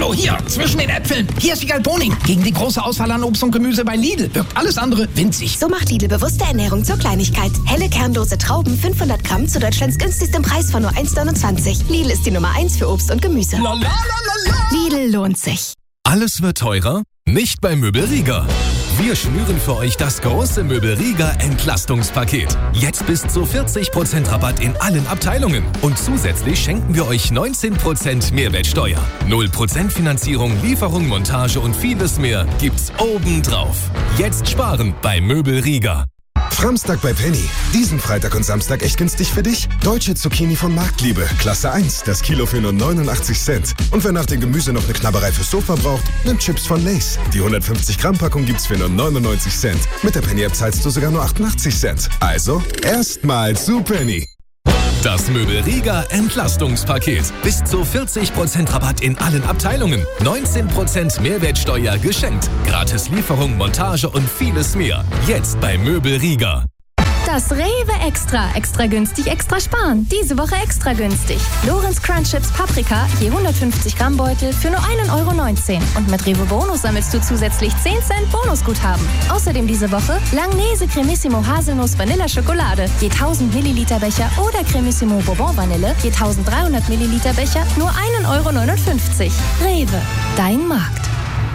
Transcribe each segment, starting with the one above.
Hallo, hier, zwischen den Äpfeln. Hier ist Egal Boning. Gegen die große Auswahl an Obst und Gemüse bei Lidl wirkt alles andere winzig. So macht Lidl bewusste Ernährung zur Kleinigkeit. Helle, kernlose Trauben, 500 Gramm zu Deutschlands günstigstem Preis von nur 1,29. Lidl ist die Nummer 1 für Obst und Gemüse. Lidl lohnt sich. Alles wird teurer? Nicht bei Möbel Rieger. Wir schnüren für euch das große Möbel Rieger Entlastungspaket. Jetzt bis zu 40% Rabatt in allen Abteilungen. Und zusätzlich schenken wir euch 19% Mehrwertsteuer. 0% Finanzierung, Lieferung, Montage und vieles mehr gibt's obendrauf. Jetzt sparen bei Möbel Rieger. Framstag bei Penny. Diesen Freitag und Samstag echt günstig für dich? Deutsche Zucchini von Marktliebe, Klasse 1, das Kilo für nur 89 Cent. Und wer nach dem Gemüse noch eine Knabberei fürs Sofa braucht, nimmt Chips von Lay's. Die 150 Gramm Packung gibt's für nur 99 Cent. Mit der Penny-App zahlst du sogar nur 88 Cent. Also, erstmal zu Penny. Das Möbel Rieger Entlastungspaket. Bis zu 40% Rabatt in allen Abteilungen. 19% Mehrwertsteuer geschenkt. Gratis Lieferung, Montage und vieles mehr. Jetzt bei Möbel Rieger. Das Rewe Extra. Extra günstig, extra sparen. Diese Woche extra günstig. Lorenz Crunch Chips Paprika, je 150 Gramm Beutel für nur 1,19 €. Und mit Rewe Bonus sammelst du zusätzlich 10 Cent Bonusguthaben. Außerdem diese Woche Langnese Cremissimo Haselnuss Vanilla Schokolade, je 1000 Milliliter Becher oder Cremissimo Bourbon Vanille, je 1300 Milliliter Becher, nur 1,59 €. Rewe, dein Markt.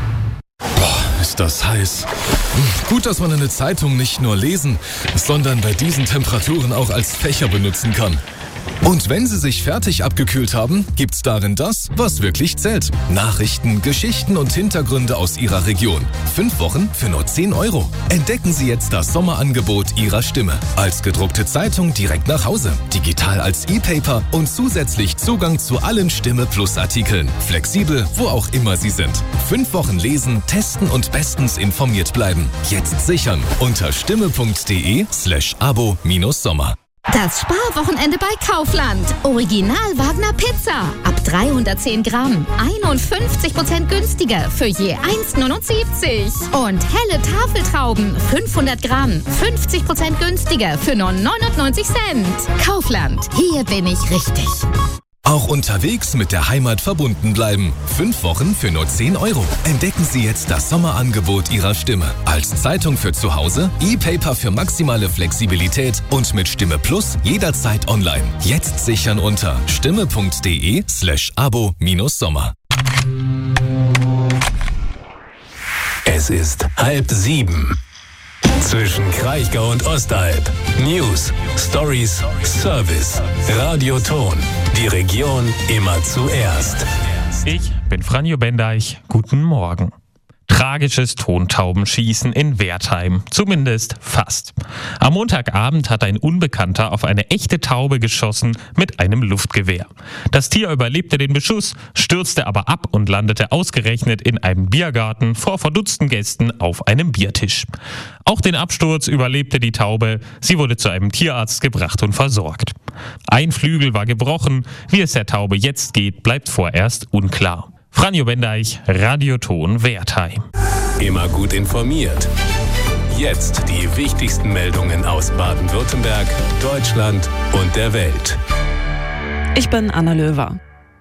Ist das heiß. Gut, dass man eine Zeitung nicht nur lesen, sondern bei diesen Temperaturen auch als Fächer benutzen kann. Und wenn Sie sich fertig abgekühlt haben, gibt's darin das, was wirklich zählt. Nachrichten, Geschichten und Hintergründe aus Ihrer Region. 5 Wochen für nur 10 €. Entdecken Sie jetzt das Sommerangebot Ihrer Stimme. Als gedruckte Zeitung direkt nach Hause, digital als E-Paper und zusätzlich Zugang zu allen Stimme Plus Artikeln. Flexibel, wo auch immer Sie sind. 5 Wochen lesen, testen und bestens informiert bleiben. Jetzt sichern unter stimme.de/abo-sommer. Das Sparwochenende bei Kaufland. Original Wagner Pizza. Ab 310 Gramm. 51% günstiger für je 1,79 €. Und helle Tafeltrauben. 500 Gramm. 50% günstiger für nur 99 Cent. Kaufland. Hier bin ich richtig. Auch unterwegs mit der Heimat verbunden bleiben. 5 Wochen für nur 10 €. Entdecken Sie jetzt das Sommerangebot Ihrer Stimme. Als Zeitung für zu Hause, E-Paper für maximale Flexibilität und mit Stimme Plus jederzeit online. Jetzt sichern unter stimme.de/abo-sommer. Es ist 6:30. Zwischen Kraichgau und Ostalb. News, Stories, Service. Radioton. Die Region immer zuerst. Ich bin Franjo Bendeich. Guten Morgen. Tragisches Tontaubenschießen in Wertheim. Zumindest fast. Am Montagabend hat ein Unbekannter auf eine echte Taube geschossen mit einem Luftgewehr. Das Tier überlebte den Beschuss, stürzte aber ab und landete ausgerechnet in einem Biergarten vor verdutzten Gästen auf einem Biertisch. Auch den Absturz überlebte die Taube. Sie wurde zu einem Tierarzt gebracht und versorgt. Ein Flügel war gebrochen. Wie es der Taube jetzt geht, bleibt vorerst unklar. Franjo Bendeich, Radioton Wertheim. Immer gut informiert. Jetzt die wichtigsten Meldungen aus Baden-Württemberg, Deutschland und der Welt. Ich bin Anna Löwer.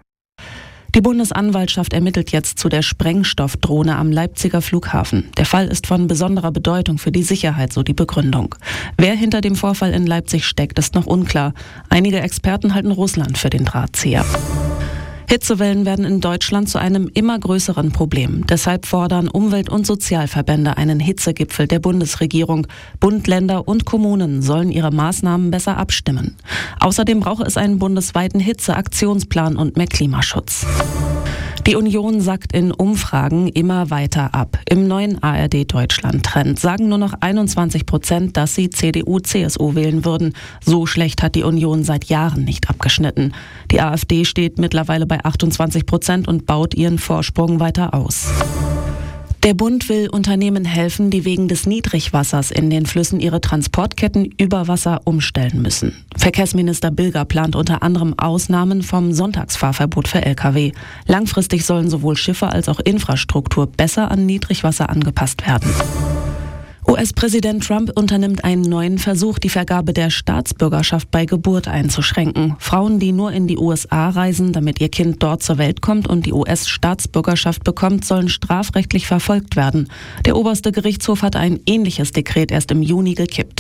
Die Bundesanwaltschaft ermittelt jetzt zu der Sprengstoffdrohne am Leipziger Flughafen. Der Fall ist von besonderer Bedeutung für die Sicherheit, so die Begründung. Wer hinter dem Vorfall in Leipzig steckt, ist noch unklar. Einige Experten halten Russland für den Drahtzieher. Hitzewellen werden in Deutschland zu einem immer größeren Problem. Deshalb fordern Umwelt- und Sozialverbände einen Hitzegipfel der Bundesregierung. Bund, Länder und Kommunen sollen ihre Maßnahmen besser abstimmen. Außerdem brauche es einen bundesweiten Hitzeaktionsplan und mehr Klimaschutz. Die Union sackt in Umfragen immer weiter ab. Im neuen ARD-Deutschland-Trend sagen nur noch 21%, dass sie CDU/CSU wählen würden. So schlecht hat die Union seit Jahren nicht abgeschnitten. Die AfD steht mittlerweile bei 28% und baut ihren Vorsprung weiter aus. Der Bund will Unternehmen helfen, die wegen des Niedrigwassers in den Flüssen ihre Transportketten über Wasser umstellen müssen. Verkehrsminister Bilger plant unter anderem Ausnahmen vom Sonntagsfahrverbot für Lkw. Langfristig sollen sowohl Schiffe als auch Infrastruktur besser an Niedrigwasser angepasst werden. US-Präsident Trump unternimmt einen neuen Versuch, die Vergabe der Staatsbürgerschaft bei Geburt einzuschränken. Frauen, die nur in die USA reisen, damit ihr Kind dort zur Welt kommt und die US-Staatsbürgerschaft bekommt, sollen strafrechtlich verfolgt werden. Der oberste Gerichtshof hat ein ähnliches Dekret erst im Juni gekippt.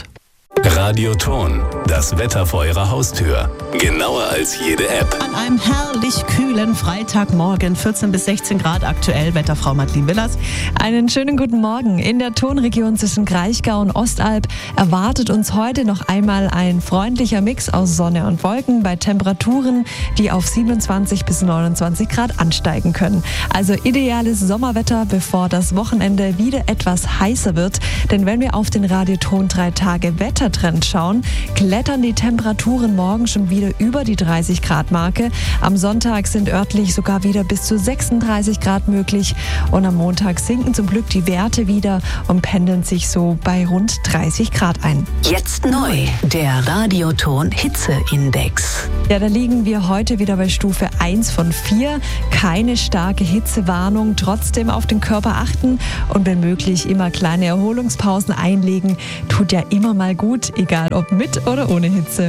Radioton, das Wetter vor Ihrer Haustür. Genauer als jede App. An einem herrlich kühlen Freitagmorgen, 14 bis 16 Grad aktuell, Wetterfrau Madeline Willers. Einen schönen guten Morgen. In der Tonregion zwischen Kraichgau und Ostalb erwartet uns heute noch einmal ein freundlicher Mix aus Sonne und Wolken bei Temperaturen, die auf 27 bis 29 Grad ansteigen können. Also ideales Sommerwetter, bevor das Wochenende wieder etwas heißer wird. Denn wenn wir auf den Radioton 3 Tage Wettertrend schauen, klettern die Temperaturen morgen schon wieder über die 30 Grad Marke. Am Sonntag sind örtlich sogar wieder bis zu 36 Grad möglich und am Montag sinken zum Glück die Werte wieder und pendeln sich so bei rund 30 Grad ein. Jetzt neu, der Radioton Hitzeindex. Ja, da liegen wir heute wieder bei Stufe 1 von 4. Keine starke Hitzewarnung, trotzdem auf den Körper achten und wenn möglich immer kleine Erholungspausen einlegen. Tut ja immer mal gut, egal ob mit oder ohne Hitze.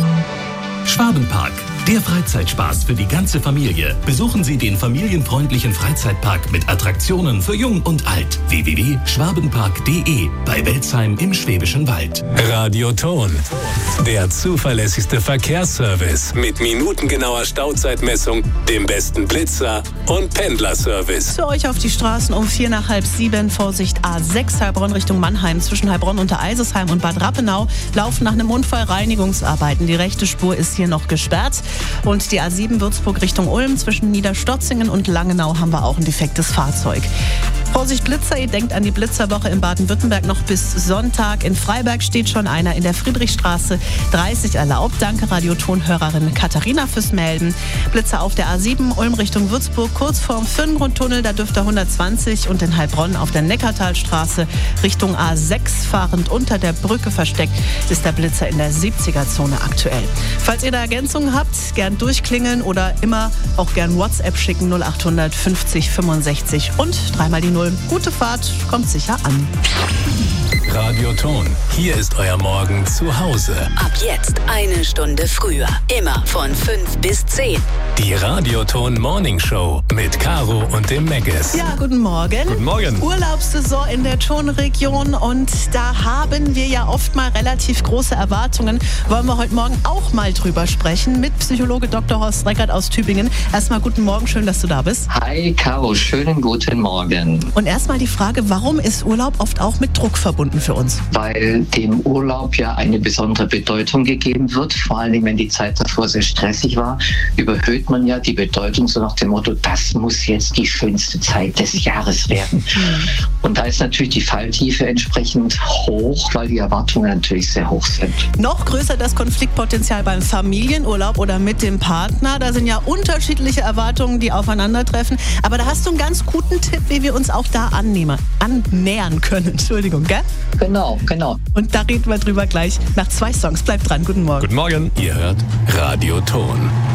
Schwabenpark, der Freizeitspaß für die ganze Familie. Besuchen Sie den familienfreundlichen Freizeitpark mit Attraktionen für Jung und Alt. www.schwabenpark.de bei Welzheim im Schwäbischen Wald. Radioton, der zuverlässigste Verkehrsservice mit minutengenauer Stauzeitmessung, dem besten Blitzer und Pendlerservice. Zu euch auf die Straßen um 6:45, Vorsicht A6 Heilbronn Richtung Mannheim. Zwischen Heilbronn und Eisesheim und Bad Rappenau laufen nach einem Unfall Reinigungsarbeiten. Die rechte Spur ist hier noch gesperrt. Und die A7 Würzburg Richtung Ulm zwischen Niederstotzingen und Langenau haben wir auch ein defektes Fahrzeug. Vorsicht Blitzer, ihr denkt an die Blitzerwoche in Baden-Württemberg noch bis Sonntag. In Freiberg steht schon einer in der Friedrichstraße 30 erlaubt. Danke Radiotonhörerin Katharina fürs Melden. Blitzer auf der A7 Ulm Richtung Würzburg kurz vorm Fürngrundtunnel, da dürfte 120 und in Heilbronn auf der Neckartalstraße Richtung A6 fahrend unter der Brücke versteckt ist der Blitzer in der 70er-Zone aktuell. Falls ihr da Ergänzungen habt, gern durchklingeln oder immer auch gern WhatsApp schicken 0800 50 65 und 3 die 0. Gute Fahrt, kommt sicher an. Radioton, hier ist euer Morgen zu Hause. Ab jetzt 1 Stunde früher. Immer von 5 bis 10. Die Radioton Morning Show mit Caro und dem Megges. Ja, guten Morgen. Guten Morgen. Urlaubssaison in der Tonregion und da haben wir ja oft mal relativ große Erwartungen. Wollen wir heute Morgen auch mal drüber sprechen mit Psychologe Dr. Horst Reckert aus Tübingen. Erstmal guten Morgen, schön, dass du da bist. Hi Caro, schönen guten Morgen. Und erstmal die Frage, warum ist Urlaub oft auch mit Druck verbunden für uns? Weil dem Urlaub ja eine besondere Bedeutung gegeben wird, vor allem wenn die Zeit davor sehr stressig war, überhöht man ja die Bedeutung so nach dem Motto, das muss jetzt die schönste Zeit des Jahres werden. Und da ist natürlich die Falltiefe entsprechend hoch, weil die Erwartungen natürlich sehr hoch sind. Noch größer das Konfliktpotenzial beim Familienurlaub oder mit dem Partner. Da sind ja unterschiedliche Erwartungen, die aufeinandertreffen. Aber da hast du einen ganz guten Tipp, wie wir uns auch da annähern können. Entschuldigung, gell? Genau. Und da reden wir drüber gleich nach 2 Songs. Bleibt dran, guten Morgen. Guten Morgen. Ihr hört Radioton.